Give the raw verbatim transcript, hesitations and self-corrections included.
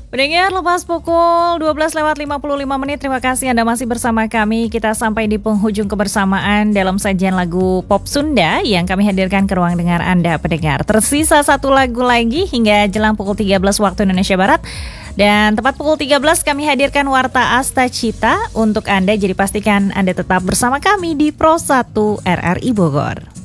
Pendengar, lepas pukul dua belas lewat lima puluh lima menit, terima kasih Anda masih bersama kami. Kita sampai di penghujung kebersamaan dalam sajian lagu pop Sunda yang kami hadirkan ke ruang dengar Anda pendengar. Tersisa satu lagu lagi hingga jelang pukul tiga belas waktu Indonesia Barat. Dan tepat pukul tiga belas kami hadirkan Warta Asta Cita untuk Anda. Jadi pastikan Anda tetap bersama kami di Pro satu R R I Bogor.